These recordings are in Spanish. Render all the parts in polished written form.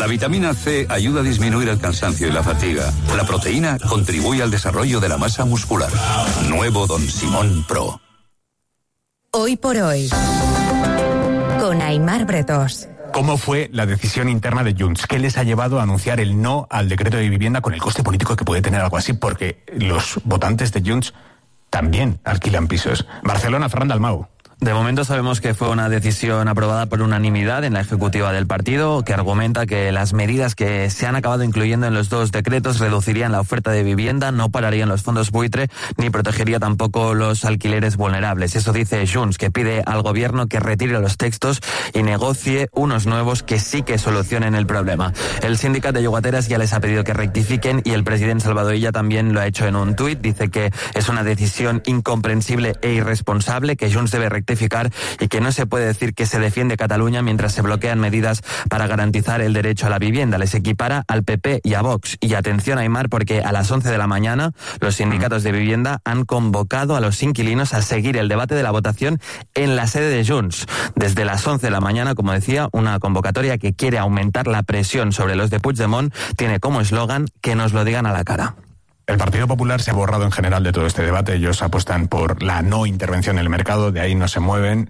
La vitamina C ayuda a disminuir el cansancio y la fatiga. La proteína contribuye al desarrollo de la masa muscular. Nuevo Don Simón Pro. Hoy por hoy, con Aimar Bretós. ¿Cómo fue la decisión interna de Junts? ¿Qué les ha llevado a anunciar el no al decreto de vivienda con el coste político que puede tener algo así? Porque los votantes de Junts también alquilan pisos. Barcelona, Ferran Dalmau. De momento sabemos que fue una decisión aprobada por unanimidad en la ejecutiva del partido, que argumenta que las medidas que se han acabado incluyendo en los dos decretos reducirían la oferta de vivienda, no pararían los fondos buitre, ni protegería tampoco los alquileres vulnerables. Eso dice Junts, que pide al gobierno que retire los textos y negocie unos nuevos que sí que solucionen el problema. El sindicato de llogateras ya les ha pedido que rectifiquen y el presidente Salvador Illa también lo ha hecho en un tuit. Dice que es una decisión incomprensible e irresponsable, que Junts debe rectificar y que no se puede decir que se defiende Cataluña mientras se bloquean medidas para garantizar el derecho a la vivienda. Les equipara al PP y a Vox. Y atención, Aimar, porque a las 11 de la mañana los sindicatos de vivienda han convocado a los inquilinos a seguir el debate de la votación en la sede de Junts. Desde las 11 de la mañana, como decía, una convocatoria que quiere aumentar la presión sobre los de Puigdemont tiene como eslogan que nos lo digan a la cara. El Partido Popular se ha borrado en general de todo este debate. Ellos apuestan por la no intervención en el mercado, de ahí no se mueven.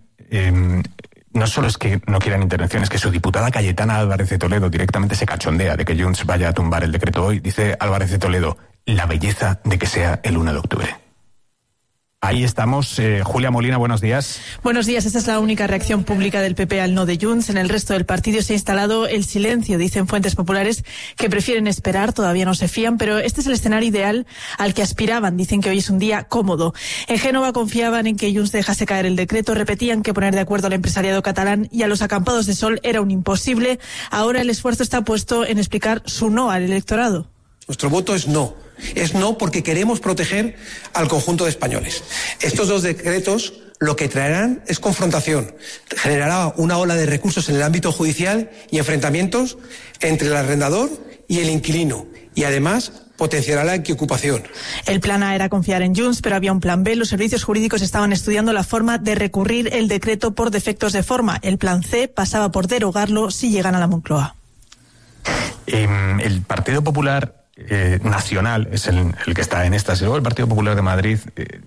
No solo es que no quieran intervención, es que su diputada Cayetana Álvarez de Toledo directamente se cachondea de que Junts vaya a tumbar el decreto hoy. Dice Álvarez de Toledo, la belleza de que sea el 1 de octubre. Ahí estamos. Julia Molina, buenos días. Buenos días. Esta es la única reacción pública del PP al no de Junts. En el resto del partido se ha instalado el silencio, dicen fuentes populares que prefieren esperar, todavía no se fían, pero este es el escenario ideal al que aspiraban. Dicen que hoy es un día cómodo. En Génova confiaban en que Junts dejase caer el decreto, repetían que poner de acuerdo al empresariado catalán y a los acampados de sol era un imposible. Ahora el esfuerzo está puesto en explicar su no al electorado. Nuestro voto es no. Es no porque queremos proteger al conjunto de españoles. Estos dos decretos lo que traerán es confrontación. Generará una ola de recursos en el ámbito judicial y enfrentamientos entre el arrendador y el inquilino. Y además potenciará la ocupación. El plan A era confiar en Junts, pero había un plan B. Los servicios jurídicos estaban estudiando la forma de recurrir el decreto por defectos de forma. El plan C pasaba por derogarlo si llegan a la Moncloa. El Partido Popular nacional es el que está en estas. Luego el Partido Popular de Madrid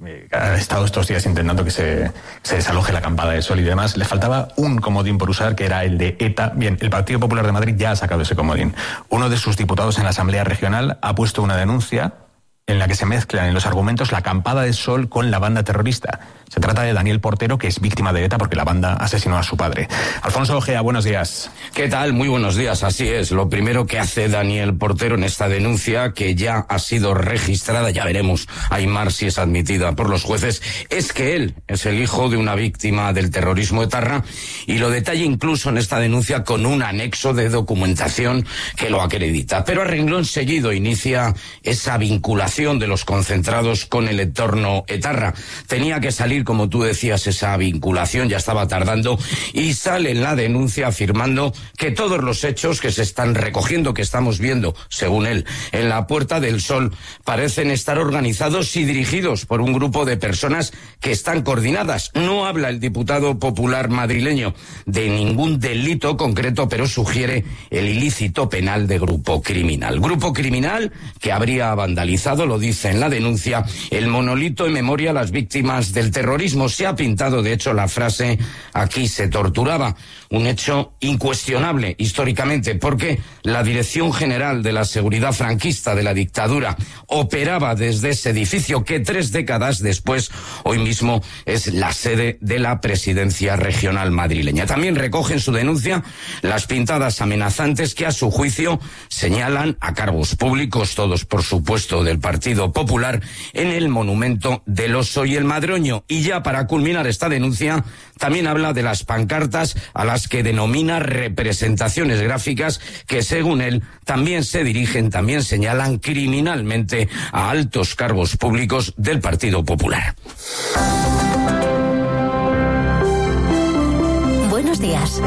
ha estado estos días intentando que se desaloje la acampada de sol y demás. Le faltaba un comodín por usar, que era el de ETA. Bien, el Partido Popular de Madrid ya ha sacado ese comodín. Uno de sus diputados en la Asamblea Regional ha puesto una denuncia en la que se mezclan en los argumentos la acampada de sol con la banda terrorista. Se trata de Daniel Portero, que es víctima de ETA porque la banda asesinó a su padre. Alfonso Ojea, buenos días. ¿Qué tal? Muy buenos días, así es. Lo primero que hace Daniel Portero en esta denuncia, que ya ha sido registrada, ya veremos, Aimar, si es admitida por los jueces, es que él es el hijo de una víctima del terrorismo etarra, y lo detalla incluso en esta denuncia con un anexo de documentación que lo acredita. Pero a renglón seguido inicia esa vinculación de los concentrados con el entorno etarra. Tenía que salir, como tú decías, esa vinculación, ya estaba tardando, y sale en la denuncia afirmando que todos los hechos que se están recogiendo, que estamos viendo, según él, en la Puerta del Sol, parecen estar organizados y dirigidos por un grupo de personas que están coordinadas. No habla el diputado popular madrileño de ningún delito concreto, pero sugiere el ilícito penal de grupo criminal. Grupo criminal que habría vandalizado, lo dice en la denuncia, el monolito en memoria a las víctimas del terrorismo. Se ha pintado, de hecho, la frase "aquí se torturaba", un hecho incuestionable históricamente, porque la Dirección General de la Seguridad Franquista de la dictadura operaba desde ese edificio que 3 décadas después, hoy mismo, es la sede de la Presidencia Regional madrileña. También recoge en su denuncia las pintadas amenazantes que, a su juicio, señalan a cargos públicos, todos por supuesto del Partido Popular, en el monumento del Oso y el Madroño. Y ya para culminar esta denuncia, también habla de las pancartas a las que denomina representaciones gráficas que, según él, también se dirigen, también señalan criminalmente a altos cargos públicos del Partido Popular. Buenos días. En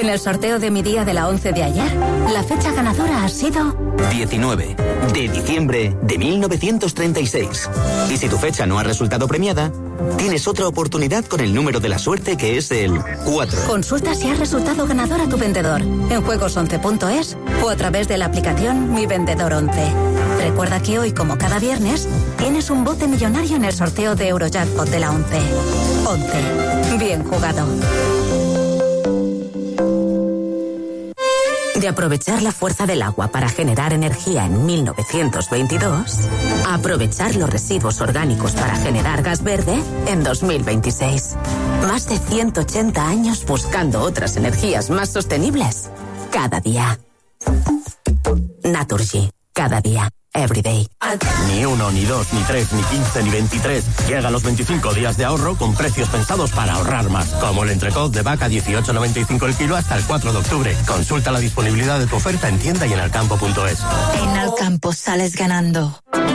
el sorteo de mi día de la 11 de ayer, la fecha ganadora ha sido 19 de diciembre de 1936. Y si tu fecha no ha resultado premiada, tienes otra oportunidad con el número de la suerte, que es el 4. Consulta si has resultado ganador a tu vendedor en juegos11.es o a través de la aplicación Mi Vendedor 11. Recuerda que hoy, como cada viernes, tienes un bote millonario en el sorteo de Eurojackpot de la 11. 11. Bien jugado. De aprovechar la fuerza del agua para generar energía en 1922, a aprovechar los residuos orgánicos para generar gas verde en 2026. Más de 180 años buscando otras energías más sostenibles. Cada día. Naturgy. Cada día. Everyday. Ni 1, ni 2, ni 3, ni 15, ni 23. Llegan los 25 días de ahorro con precios pensados para ahorrar más. Como el entrecot de vaca 18,95 el kilo hasta el 4 de octubre. Consulta la disponibilidad de tu oferta en tienda y en alcampo.es. En Alcampo sales ganando.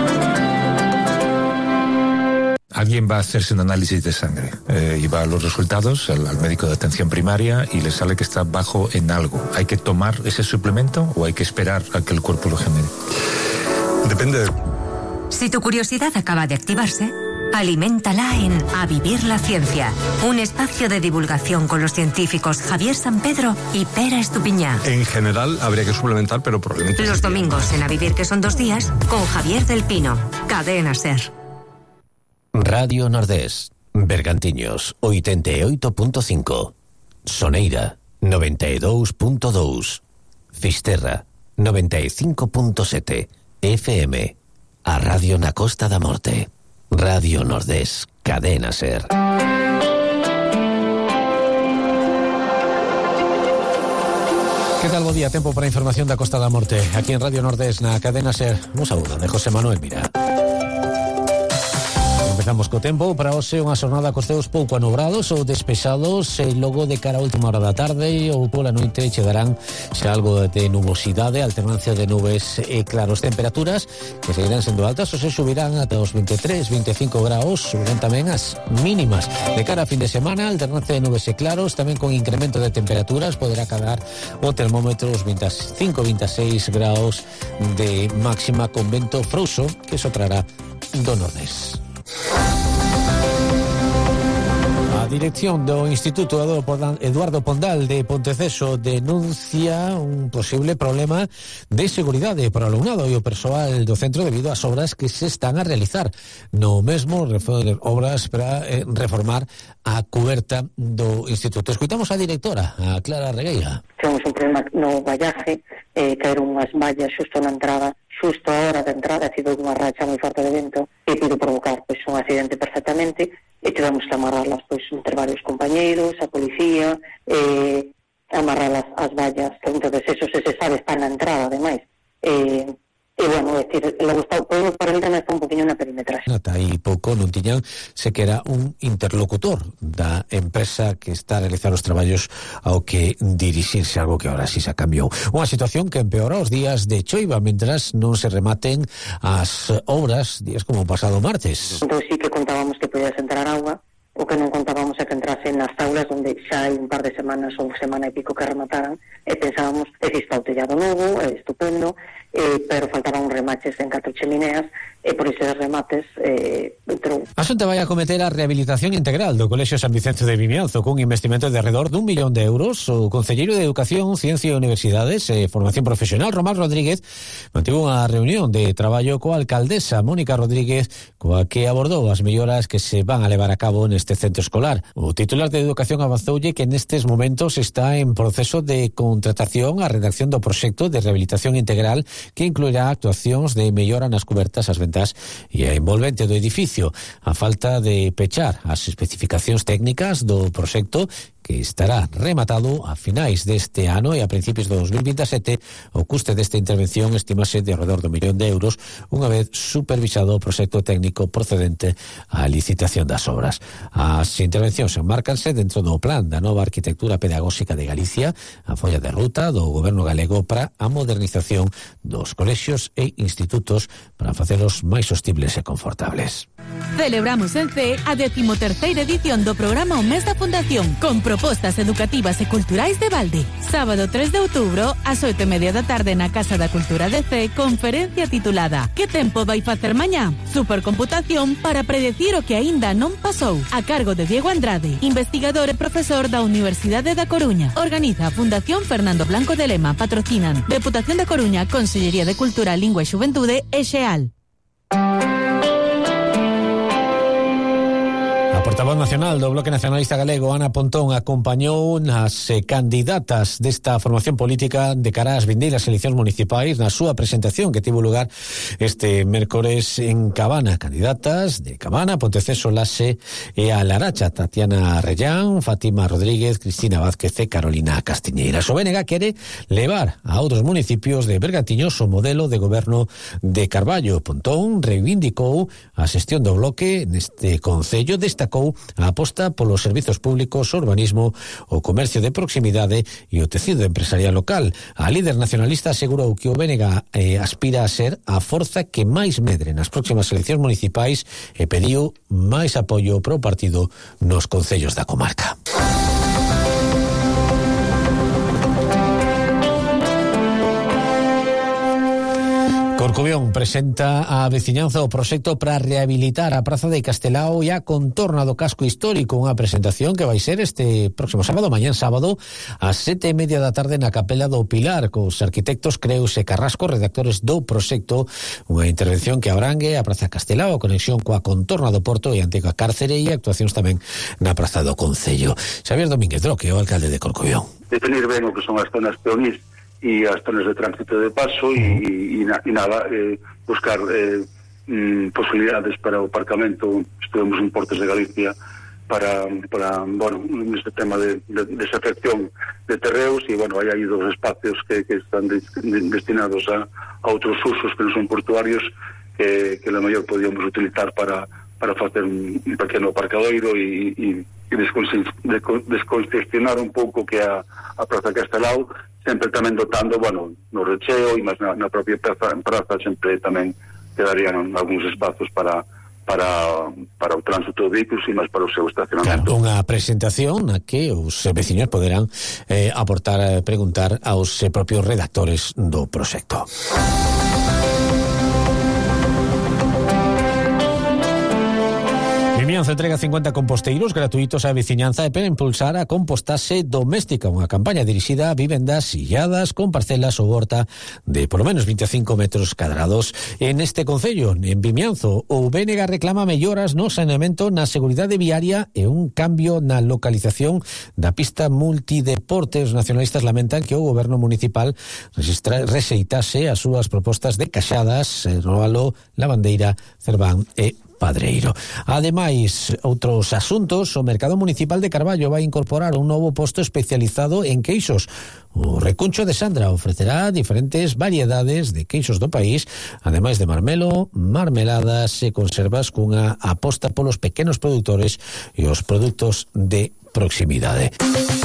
Alguien va a hacerse un análisis de sangre y va a los resultados al médico de atención primaria y le sale que está bajo en algo. ¿Hay que tomar ese suplemento o hay que esperar a que el cuerpo lo genere? Depende. Si tu curiosidad acaba de activarse, aliméntala en A Vivir la Ciencia, un espacio de divulgación con los científicos Javier Sampedro y Pera Estupiñá. En general habría que suplementar, pero probablemente... Los domingos en A Vivir, que son 2 días, con Javier del Pino. Cadena SER. Radio Nordés, Bergantiños, 88.5, Soneira, 92.2, Fisterra, 95.7, FM, a Radio na Costa da Morte, Radio Nordés, Cadena SER. Que tal, bo día, tempo para a información da Costa da Morte, aquí en Radio Nordés, na Cadena SER. Un saúdo de José Manuel Mira. Empezamos co tempo. Para hoxe unha xornada cos ceos pouco anobrados ou despexados, e logo de cara a última hora da tarde ou pola noite chegarán xa algo de nubosidade, alternancia de nubes e claros. Temperaturas que seguirán sendo altas, ou se subirán ata os 23, 25 graus, subirán tamén as mínimas. De cara a fin de semana, alternancia de nubes e claros, tamén con incremento de temperaturas, poderá cadar o termómetro os 25, 26 graus de máxima, con vento frouxo que soprará do nordés. A dirección do Instituto Eduardo Pondal de Ponteceso denuncia un posible problema de seguridade para o alumnado e o persoal do centro debido ás obras que se están a realizar. No mesmo, obras para reformar a cuberta do Instituto. Escuitamos a directora, a Clara Regueira. Temos un problema no vallaje, caeron unhas vallas xusto na entrada, xusto a hora de entrada, ha sido unha racha moi forte de vento e pudo provocar un accidente perfectamente, e tivemos que amarrarlas entre varios compañeiros, a policía, amarrarlas as vallas, que entonces eso se sabe está na entrada, ademais. E bueno, é dicir, logo podemos por entrar un poquinho na perimetraxe. Ata aí pouco non tiñan sequera un interlocutor da empresa que está a realizar os traballos ao que dirixirse, algo que ahora sí se cambiou. Unha situación que empeora os días de choiva, mentras non se rematen as obras, días como o pasado martes. Entón sí que contábamos que podía entrar agua, o que non contábamos é que entrase nas aulas onde xa hai un par de semanas ou semana e pico que remataran, e pensábamos que está o tellado novo, é estupendo, pero faltaban remaches en 4 chemineas, e por eses remates entrou. A Xunta vai acometer a rehabilitación integral do Colexio San Vicente de Vimianzo cun investimento de alrededor d'1 millón de euros. O concelleiro de Educación, Ciencia e Universidades e Formación Profesional, Román Rodríguez, mantivo unha reunión de traballo coa alcaldesa Mónica Rodríguez, coa que abordou as melloras que se van a levar a cabo neste centro escolar. O titular de Educación avanzoulle que nestes momentos está en proceso de contratación a redacción do proxecto de rehabilitación integral que incluirá actuacións de mellora nas cubertas, as ventas e a envolvente do edificio. A falta de pechar as especificacións técnicas do proxecto, que estará rematado a finais deste ano, e a principios de 2027 o custe desta intervención estimase de alrededor de 1 millón de euros, unha vez supervisado o proxecto técnico procedente á licitación das obras. As intervencións enmárcanse dentro do plan da nova arquitectura pedagóxica de Galicia, a folla de ruta do goberno galego para a modernización dos colexios e institutos para facelos máis sostibles e confortables. Celebramos en CEE a 13ª edición do programa O Mes da Fundación, con propostas educativas e culturais de balde. Sábado 3 de outubro, ás 8:30 da tarde na Casa da Cultura de CEE, conferencia titulada Que tempo vai facer mañá? Supercomputación para predecir o que aínda non pasou, a cargo de Diego Andrade, investigador e profesor da Universidade da Coruña. Organiza a Fundación Fernando Blanco de Lema, patrocinan Deputación da Coruña, Consellería de Cultura, Lingua e Xuventude e XEAL. A portavoz nacional do Bloque Nacionalista Galego, Ana Pontón, acompañou nas candidatas desta formación política de cara ás vindeiras eleccións municipais na súa presentación que tivo lugar este mércores en Cabana. Candidatas de Cabana, Ponteceso, Laxe e a Laracha, Tatiana Rellán, Fátima Rodríguez, Cristina Vázquez e Carolina Castiñeira. O BNG quere levar a outros municipios de Bergantiños o modelo de goberno de Carballo. Pontón reivindicou a xestión do Bloque neste concello, destacou a aposta polos servizos públicos, o urbanismo, o comercio de proximidade e o tecido empresarial local. A líder nacionalista asegurou que o BNG aspira a ser a forza que máis medre nas próximas eleccións municipais e pediu máis apoio pro partido nos concellos da comarca. Corcubión presenta a veciñanza o proxecto para rehabilitar a Praza de Castelao e a contorna do casco histórico, unha presentación que vai ser este próximo sábado, mañán sábado, ás 7:30 da tarde na Capela do Pilar, cos arquitectos Creus e Carrasco, redactores do proxecto, unha intervención que abrangue a Praza Castelao, a conexión coa contorna do Porto e a antiga cárcere e actuacións tamén na Praza do Concello. Xavier Domínguez Droque, o alcalde de Corcubión. Definir ben o que son as zonas peonís e as zonas de tránsito de paso e buscar posibilidades para o aparcamento. Estuvemos en Portos de Galicia para neste tema de desafección de terreos e, hai aí dos espacios que están destinados a outros usos que non son portuarios que a maior podíamos utilizar para facer un pequeno aparcadoiro e descongestionar un pouco que a Praza Castelao, sempre tamén dotando, no recheo e máis na propia praza sempre tamén quedarían algúns espazos para o tránsito de vehículos e máis para o seu estacionamento. Claro, unha presentación na que os veciños poderán aportar, preguntar aos propios redactores do proxecto. Vimianzo entrega 50 composteiros gratuitos á veciñanza e para impulsar a compostaxe doméstica, unha campaña dirixida a vivendas illadas con parcelas ou horta de polo menos 25 metros cadrados. En este concello, en Vimianzo, o BNG reclama melloras no saneamento, na seguridade viaria e un cambio na localización da pista multideportes. Os nacionalistas lamentan que o goberno municipal rexeitase as súas propostas de Caxadas, Roalo, Lavandeira, Cerván e Padreiro. Ademais, outros asuntos, o Mercado Municipal de Carballo vai incorporar un novo posto especializado en queixos. O Recuncho de Sandra ofrecerá diferentes variedades de queixos do país, ademais de marmelo, marmeladas e conservas, cunha aposta polos pequenos produtores e os produtos de proximidade.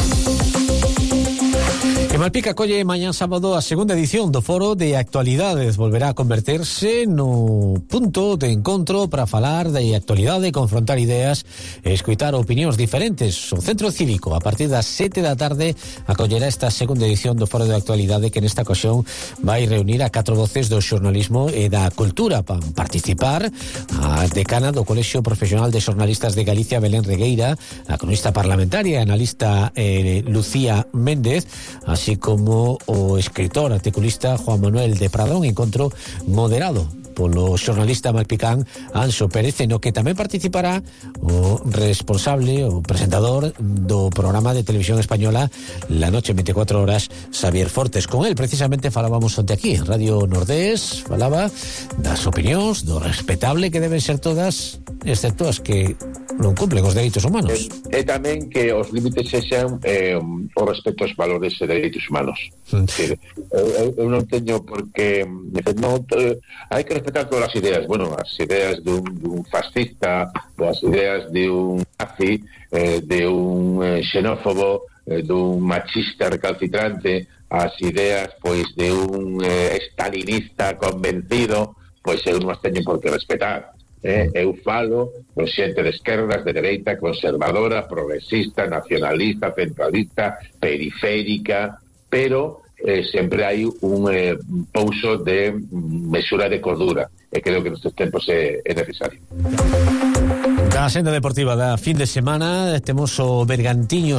Malpica colle mañán sábado a segunda edición do Foro de Actualidades. Volverá a converterse no punto de encontro para falar de actualidade, confrontar ideas e escutar opinións diferentes. O Centro Cívico, a partir das 7 da tarde, acollerá esta segunda edición do Foro de Actualidade, que nesta ocasión vai reunir a 4 voces do xornalismo e da cultura. Para participar a decana do Colexio Profesional de Xornalistas de Galicia, Belén Regueira, a cronista parlamentaria e analista Lucía Méndez, así como o escritor articulista Juan Manuel de Pradón, encontro moderado polo xornalista malpicán Anxo Pérez, no que tamén participará o responsable, o presentador do programa de televisión española La Noche 24 Horas, Xavier Fortes. Con él precisamente falábamos onte aquí en Radio Nordés, falaba das opinións, do respetable que deben ser todas, excepto as que non cumplen os dereitos humanos. E tamén que os límites sexan o respecto aos valores e dereitos humanos. Eu non teño porque hai que respetar todas as ideas. Bueno, as ideas dun fascista, ou as ideas de un nazi, de un xenófobo, dun machista recalcitrante, as ideas pois de un stalinista convencido, pois eu non as teño por que respetar. eu falo con xente de esquerdas, de dereita, conservadora, progresista, nacionalista, centralista, periférica, pero sempre hai un pouso de mesura de cordura, e creo que nestes tempos é necesario. Da senda deportiva da fin de semana temos o Bergantiños